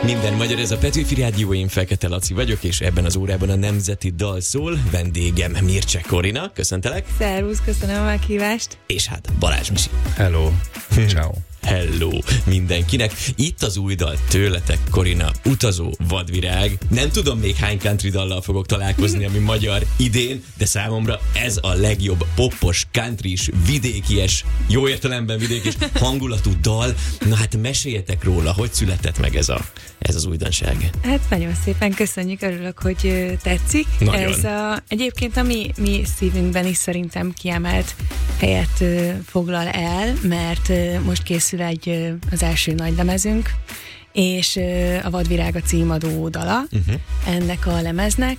Minden magyar, ez a Petőfi Rádió, én Fekete Laci vagyok, és ebben az órában a nemzeti dal szól. Vendégem Mircea Corina, köszöntelek. Szervusz, köszönöm a meghívást. És hát Balázs Misi. Hello, ciao. Hello mindenkinek. Itt az új dal tőletek, Corina, Utazó vadvirág. Nem tudom még hány country dallal fogok találkozni, ami magyar idén, de számomra ez a legjobb poppos, countrys, vidékies, jó értelemben vidékis hangulatú dal. Na hát meséljetek róla, hogy született meg ez az újdonság. Hát nagyon szépen köszönjük, örülök, hogy tetszik. Nagyon. Ez egyébként a mi szívünkben is szerintem kiemelt helyet foglal el, mert most készül az első nagy lemezünk, és a Vadvirág a címadó dala ennek a lemeznek.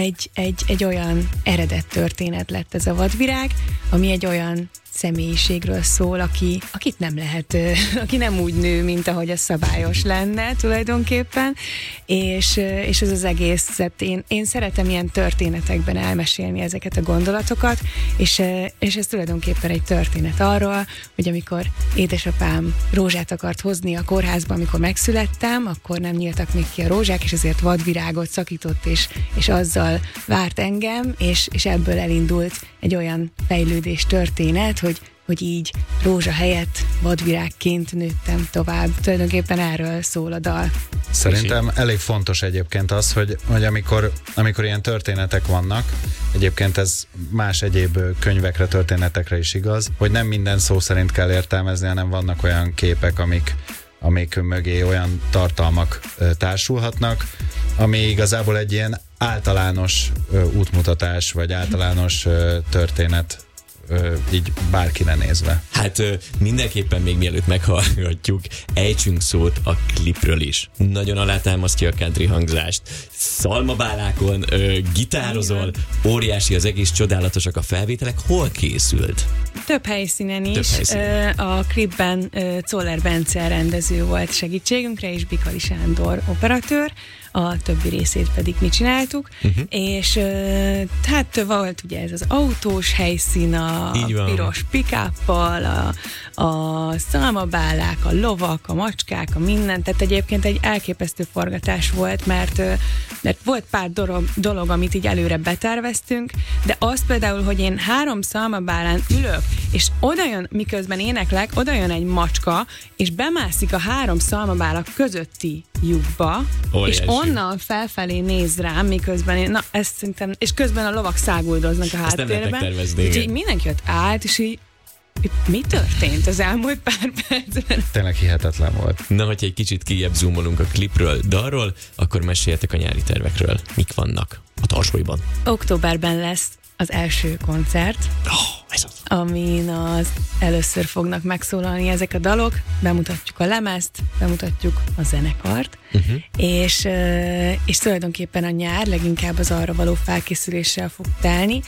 Egy olyan eredet történet lett ez a Vadvirág, ami egy olyan személyiségről szól, akit nem lehet, aki nem úgy nő, mint ahogy az szabályos lenne tulajdonképpen, és ez az egészet, én szeretem ilyen történetekben elmesélni ezeket a gondolatokat, és ez tulajdonképpen egy történet arról, hogy amikor édesapám rózsát akart hozni a kórházba, amikor megszülettem, akkor nem nyíltak még ki a rózsák, és ezért vadvirágot szakított, és azzal várt engem, és ebből elindult egy olyan fejlődés történet, hogy így rózsa helyett vadvirágként nőttem tovább. Tulajdonképpen erről szól a dal. Szerintem elég fontos egyébként az, hogy amikor ilyen történetek vannak, egyébként ez más egyéb könyvekre, történetekre is igaz, hogy nem minden szó szerint kell értelmezni, hanem vannak olyan képek, amik mögé olyan tartalmak társulhatnak, ami igazából egy ilyen általános útmutatás, vagy általános történet, így bárkire nézve. Hát mindenképpen még mielőtt meghallgatjuk, ejtsünk szót a klipről is. Nagyon alátámasztja a country hangzást. Szalmabálákon gitározol, óriási az egész, csodálatosak a felvételek. Hol készült? Több helyszínen is. A klipben Czoller Bence rendező volt segítségünkre, és Bikali Sándor operatőr. A többi részét pedig mi csináltuk, és hát volt ugye ez az autós helyszín, a piros pick-uppal, a szalmabálák, a lovak, a macskák, a minden, tehát egyébként egy elképesztő forgatás volt, mert volt pár dolog, amit így előre beterveztünk, de az például, hogy én 3 szalmabálán ülök, és odajön, miközben éneklek, odajön egy macska, és bemászik a 3 szalmabálak közötti lyukba, és onnan felfelé néz rám, miközben ezt szerintem, és közben a lovak száguldoznak a háttérben. Úgyhogy mindenki ott állt, és így mi történt az elmúlt pár percben? Tényleg hihetetlen volt. Na, hogyha egy kicsit kijebb zoomolunk a klipről, dalról, akkor meséljetek a nyári tervekről. Mik vannak a Tarsólyban? Októberben lesz az első koncert, amin először fognak megszólalni ezek a dalok, bemutatjuk a lemezt, bemutatjuk a zenekart, és tulajdonképpen a nyár leginkább az arra való felkészüléssel fog telni.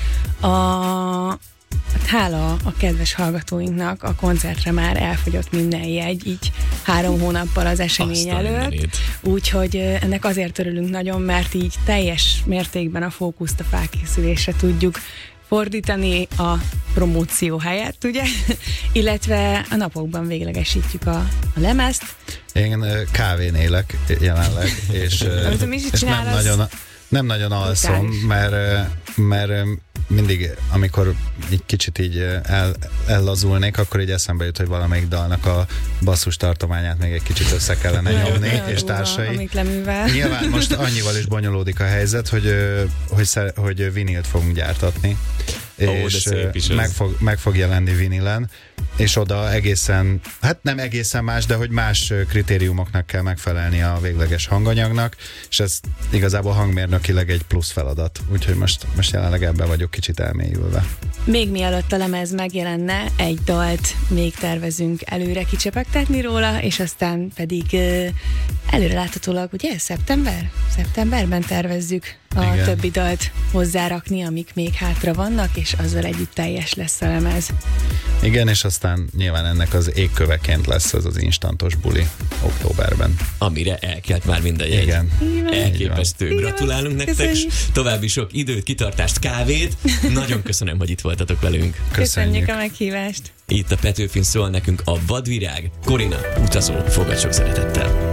Hála a kedves hallgatóinknak a koncertre már elfogyott minden jegy, így 3 hónappal az esemény előtt. Úgyhogy ennek azért örülünk nagyon, mert így teljes mértékben a fókuszt a felkészülésre tudjuk fordítani a promóció helyett, ugye? Illetve a napokban véglegesítjük a lemezt. Én kávén élek jelenleg, és nem nagyon alszom, mert mindig, amikor egy kicsit így ellazulnék, akkor így eszembe jut, hogy valamelyik dalnak a basszus tartományát még egy kicsit össze kellene nyomni, és társai. Nyilván most annyival is bonyolódik a helyzet, hogy vinilt fogunk gyártatni, és meg fog jelenni vinilen, és oda egészen, hát nem egészen más, de hogy más kritériumoknak kell megfelelni a végleges hanganyagnak, és ez igazából hangmérnökileg egy plusz feladat, úgyhogy most jelenleg ebben vagyok kicsit elmélyülve. Még mielőtt a lemez megjelenne, egy dalt még tervezünk előre kicsepegtetni róla, és aztán pedig előreláthatólag, ugye szeptemberben tervezzük a többi dalt hozzárakni, amik még hátra vannak, és azzal együtt teljes lesz a lemez. Igen, és aztán nyilván ennek az égköveként lesz ez az instantos buli októberben. Amire elkelt már minden jegy. Igen. Elképesztő. Gratulálunk nektek, további sok időt, kitartást, kávét. Nagyon köszönöm, hogy itt voltatok velünk. Köszönjük a meghívást. Itt a Petőfin szól nekünk a Vadvirág. Corina, Utazó, fogad sok szeretettel.